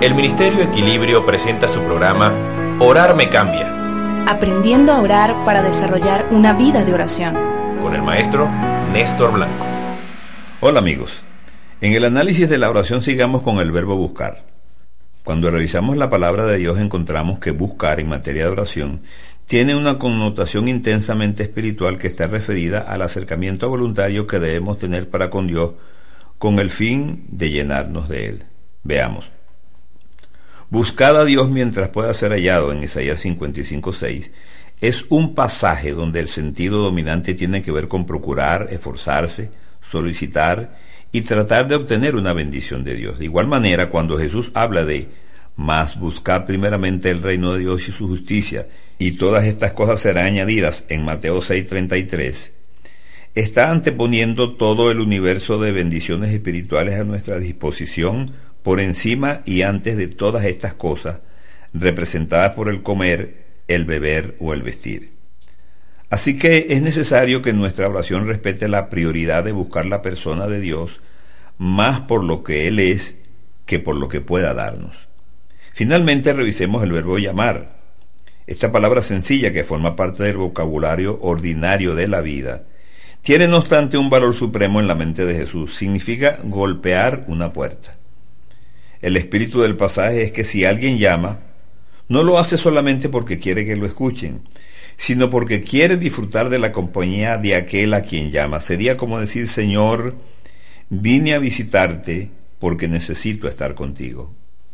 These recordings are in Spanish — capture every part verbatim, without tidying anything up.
El Ministerio Equilibrio presenta su programa Orar me cambia. Aprendiendo a orar para desarrollar una vida de oración. Con el maestro Néstor Blanco. Hola amigos. En el análisis de la oración sigamos con el verbo buscar. Cuando revisamos la palabra de Dios encontramos que buscar en materia de oración tiene una connotación intensamente espiritual que está referida al acercamiento voluntario que debemos tener para con Dios con el fin de llenarnos de Él. Veamos. Buscad a Dios mientras pueda ser hallado en Isaías cincuenta y cinco seis es un pasaje donde el sentido dominante tiene que ver con procurar, esforzarse, solicitar y tratar de obtener una bendición de Dios. De igual manera, cuando Jesús habla de mas buscad primeramente el reino de Dios y su justicia, y todas estas cosas serán añadidas en Mateo seis treinta y tres, está anteponiendo todo el universo de bendiciones espirituales a nuestra disposición por encima y antes de todas estas cosas, representadas por el comer, el beber o el vestir. Así que es necesario que nuestra oración respete la prioridad de buscar la persona de Dios más por lo que Él es que por lo que pueda darnos. Finalmente, revisemos el verbo llamar. Esta palabra sencilla que forma parte del vocabulario ordinario de la vida tiene no obstante un valor supremo en la mente de Jesús. Significa golpear una puerta. El espíritu del pasaje es que si alguien llama, no lo hace solamente porque quiere que lo escuchen, sino porque quiere disfrutar de la compañía de aquel a quien llama. Sería como decir: Señor, vine a visitarte porque necesito estar contigo.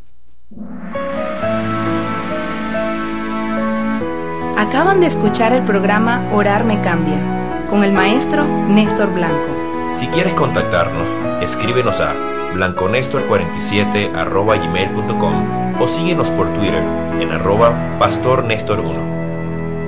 Acaban de escuchar el programa Orar me cambia, con el maestro Néstor Blanco. Si quieres contactarnos, escríbenos a blanconestor cuarenta y siete arroba gmail punto com o síguenos por Twitter en arroba pastor Néstor uno.